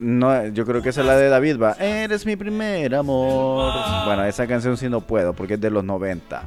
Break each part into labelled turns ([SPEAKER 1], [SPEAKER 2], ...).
[SPEAKER 1] No, yo creo que esa es la de David, va. Eres mi primer amor. Bueno, esa canción sí no puedo porque es de los 90.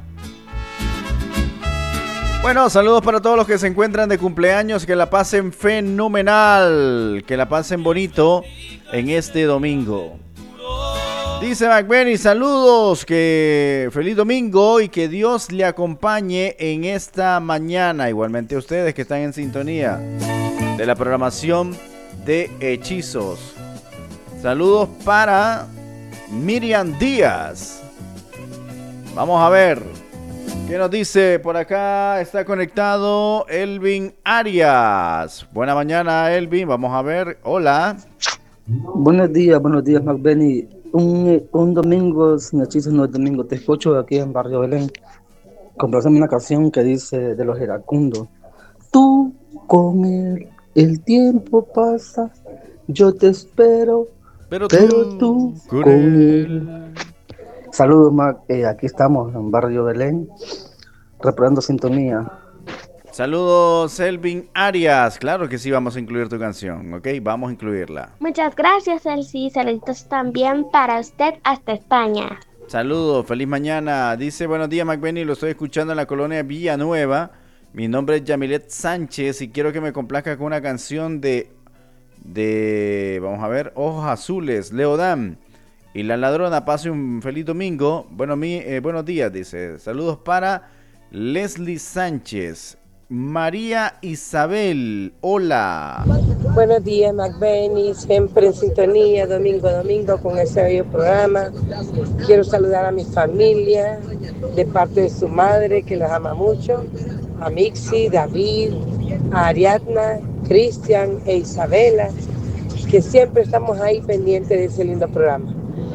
[SPEAKER 1] Bueno, saludos para todos los que se encuentran de cumpleaños, que la pasen fenomenal, que la pasen bonito en este domingo. Dice McBenny, saludos, que feliz domingo y que Dios le acompañe en esta mañana. Igualmente a ustedes que están en sintonía de la programación de Hechizos. Saludos para Miriam Díaz. Vamos a ver qué nos dice por acá. Está conectado Elvin Arias. Buena mañana, Elvin. Vamos a ver. Hola.
[SPEAKER 2] Buenos días, McBenny. Un domingo sin hechizos no es domingo. Te escucho aquí en Barrio Belén. Complaceme una canción que dice de los iracundos. Tú con el tiempo pasa, yo te espero, pero tú con él. Saludos, Mac. Aquí estamos en Barrio Belén, reparando sintonía.
[SPEAKER 1] Saludos, Elvin Arias. Claro que sí, vamos a incluir tu canción, ¿ok? Vamos a incluirla.
[SPEAKER 3] Muchas gracias, Elsie. Saluditos también para usted hasta España.
[SPEAKER 1] Saludos, feliz mañana. Dice, buenos días, McBenny. Lo estoy escuchando en la colonia Villanueva. Mi nombre es Yamilet Sánchez y quiero que me complazca con una canción de vamos a ver, Ojos Azules, Leodán. Y la ladrona, pase un feliz domingo. Buenos días, dice. Saludos para Leslie Sánchez. María Isabel, hola.
[SPEAKER 4] Buenos días, McBenny, siempre en sintonía, domingo a domingo con ese bello programa. Quiero saludar a mi familia de parte de su madre, que los ama mucho, a Mixi, David, a Ariadna, Cristian e Isabela, que siempre estamos ahí pendientes de ese lindo programa.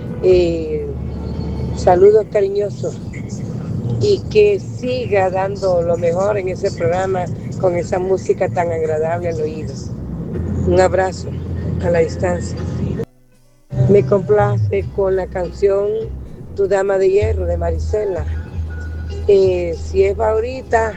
[SPEAKER 4] Saludos cariñosos y que siga dando lo mejor en ese programa con esa música tan agradable al oído. Un abrazo a la distancia. Me complace con la canción Tu Dama de Hierro de Marisela. Si es ahorita,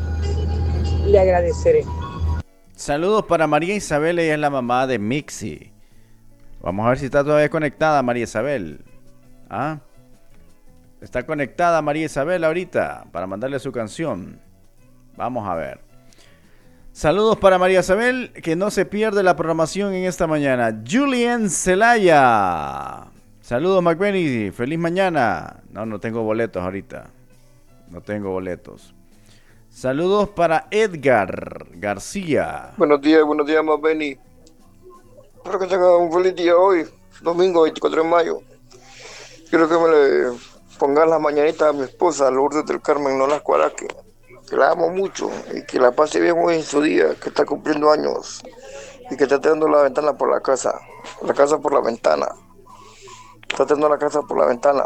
[SPEAKER 4] le agradeceré.
[SPEAKER 1] Saludos para María Isabel, ella es la mamá de Mixi. Vamos a ver si está todavía conectada María Isabel. ¿Ah? Está conectada María Isabel ahorita para mandarle su canción. Vamos a ver. Saludos para María Isabel, que no se pierde la programación en esta mañana. Julian Celaya. Saludos, McBenny. Feliz mañana. No tengo boletos ahorita. No tengo boletos. Saludos para Edgar García.
[SPEAKER 5] Buenos días, McBenny. Espero que tenga un feliz día hoy, domingo 24 de mayo. Quiero que me le pongan las mañanitas a mi esposa, Lourdes del Carmen, no las Cuaraque, que la amo mucho y que la pase bien hoy en su día, que está cumpliendo años y que está tirando la ventana por la casa por la ventana. Está tirando la casa por la ventana.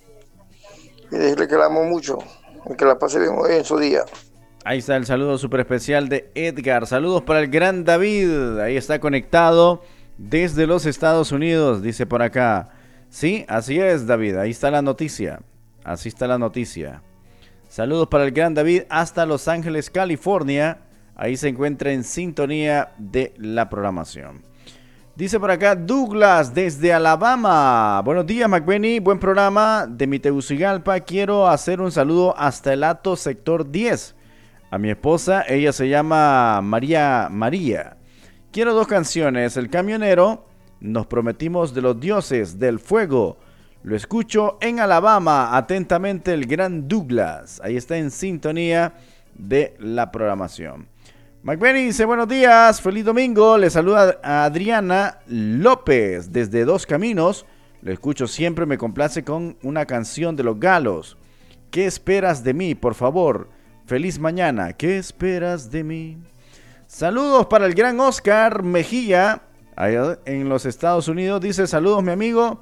[SPEAKER 5] Y decirle que la amo mucho y que la pase bien hoy en su día.
[SPEAKER 1] Ahí está el saludo súper especial de Edgar. Saludos para el gran David. Ahí está conectado desde los Estados Unidos, dice por acá. Sí, así es, David. Ahí está la noticia. Así está la noticia. Saludos para el gran David hasta Los Ángeles, California. Ahí se encuentra en sintonía de la programación. Dice por acá Douglas desde Alabama. Buenos días, McBenny. Buen programa de mi Tegucigalpa. Quiero hacer un saludo hasta el Hato sector 10. A mi esposa, ella se llama María. Quiero 2 canciones. El camionero, Nos prometimos de los dioses del fuego. Lo escucho en Alabama. Atentamente el gran Douglas. Ahí está en sintonía de la programación. McBenny dice buenos días, feliz domingo. Le saluda a Adriana López desde Dos Caminos. Lo escucho siempre, me complace con una canción de Los Galos. ¿Qué esperas de mí, por favor? Feliz mañana. ¿Qué esperas de mí? Saludos para el gran Oscar Mejía, allá en los Estados Unidos. Dice, saludos, mi amigo.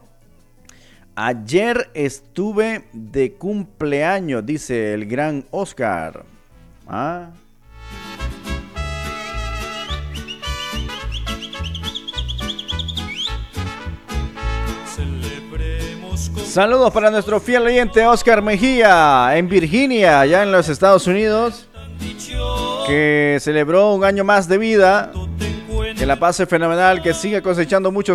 [SPEAKER 1] Ayer estuve de cumpleaños, dice el gran Oscar. ¿Ah? Saludos para nuestro fiel oyente Oscar Mejía en Virginia, allá en los Estados Unidos, que celebró un año más de vida. Que la pase fenomenal, que siga cosechando muchos